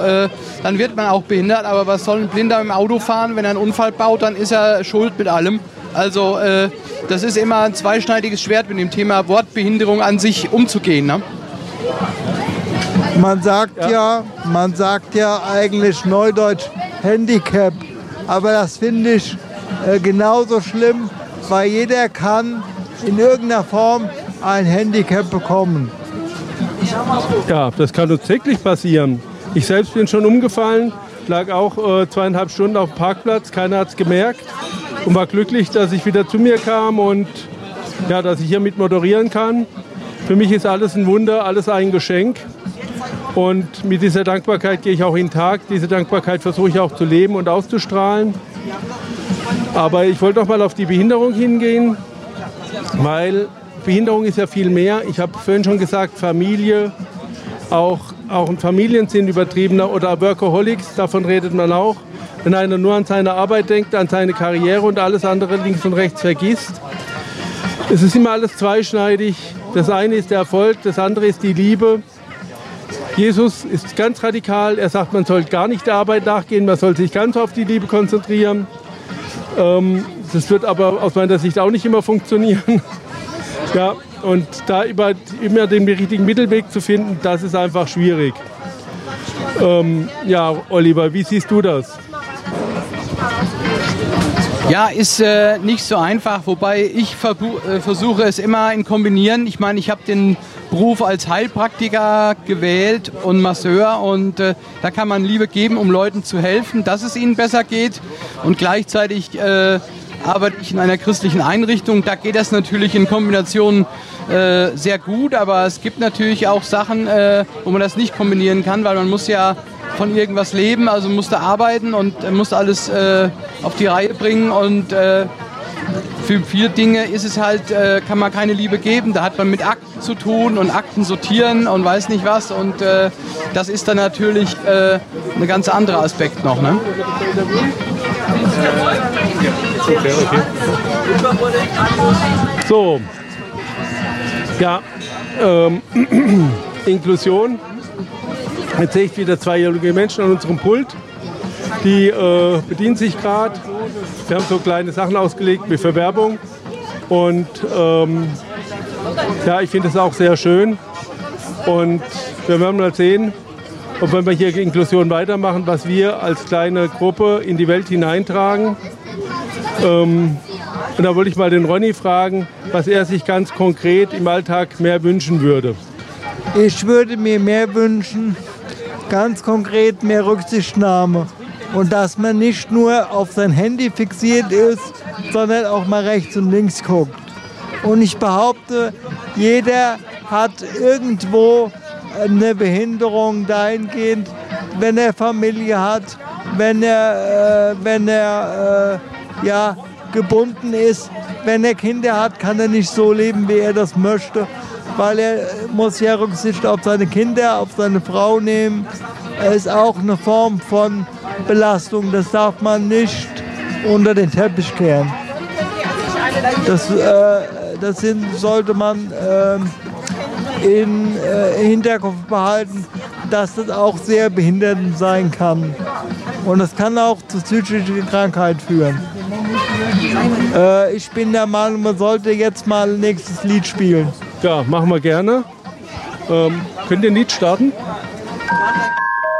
dann wird man auch behindert. Aber was soll ein Blinder im Auto fahren? Wenn er einen Unfall baut, dann ist er schuld mit allem. Also das ist immer ein zweischneidiges Schwert, mit dem Thema Wortbehinderung an sich umzugehen. Ne? Man sagt ja eigentlich neudeutsch Handicap, aber das finde ich genauso schlimm, weil jeder kann in irgendeiner Form ein Handicap bekommen. Ja, das kann uns täglich passieren. Ich selbst bin schon umgefallen, lag auch 2,5 Stunden auf dem Parkplatz, keiner hat es gemerkt und war glücklich, dass ich wieder zu mir kam und ja, dass ich hier mit moderieren kann. Für mich ist alles ein Wunder, alles ein Geschenk. Und mit dieser Dankbarkeit gehe ich auch in den Tag. Diese Dankbarkeit versuche ich auch zu leben und auszustrahlen. Aber ich wollte noch mal auf die Behinderung hingehen, weil Behinderung ist ja viel mehr. Ich habe vorhin schon gesagt, Familie, auch Familien sind übertriebener oder Workaholics, davon redet man auch. Wenn einer nur an seine Arbeit denkt, an seine Karriere und alles andere links und rechts vergisst. Es ist immer alles zweischneidig. Das eine ist der Erfolg, das andere ist die Liebe. Jesus ist ganz radikal. Er sagt, man soll gar nicht der Arbeit nachgehen, man soll sich ganz auf die Liebe konzentrieren. Das wird aber aus meiner Sicht auch nicht immer funktionieren. Ja, und da immer den richtigen Mittelweg zu finden, das ist einfach schwierig. Ja, Oliver, wie siehst du das? Ja, ist nicht so einfach, wobei ich versuche es immer in Kombinieren. Ich meine, ich habe den Beruf als Heilpraktiker gewählt und Masseur und da kann man Liebe geben, um Leuten zu helfen, dass es ihnen besser geht und gleichzeitig arbeite ich in einer christlichen Einrichtung. Da geht das natürlich in Kombination sehr gut, aber es gibt natürlich auch Sachen, wo man das nicht kombinieren kann, weil man muss ja von irgendwas leben, also musste arbeiten und musste alles auf die Reihe bringen und für viele Dinge ist es halt, kann man keine Liebe geben, da hat man mit Akten zu tun und Akten sortieren und weiß nicht was und das ist dann natürlich ein ganz anderer Aspekt noch. Ne? Okay. So, ja, Inklusion. Jetzt sehe ich wieder 2 junge Menschen an unserem Pult. Die bedienen sich gerade. Wir haben so kleine Sachen ausgelegt wie für Werbung. Und ja, ich finde es auch sehr schön. Und wir werden mal sehen, ob wir hier Inklusion weitermachen, was wir als kleine Gruppe in die Welt hineintragen. Und da wollte ich mal den Ronny fragen, was er sich ganz konkret im Alltag mehr wünschen würde. Ich würde mir mehr wünschen, ganz konkret mehr Rücksichtnahme. Und dass man nicht nur auf sein Handy fixiert ist, sondern auch mal rechts und links guckt. Und ich behaupte, jeder hat irgendwo eine Behinderung dahingehend, wenn er Familie hat, wenn er gebunden ist. Wenn er Kinder hat, kann er nicht so leben, wie er das möchte, weil er muss ja Rücksicht auf seine Kinder, auf seine Frau nehmen. Er ist auch eine Form von Belastung, das darf man nicht unter den Teppich kehren. Sollte man im Hinterkopf behalten, dass das auch sehr behindernd sein kann. Und das kann auch zu psychischen Krankheit führen. Ich bin der Meinung, man sollte jetzt mal ein nächstes Lied spielen. Ja, machen wir gerne. Könnt ihr ein Lied starten?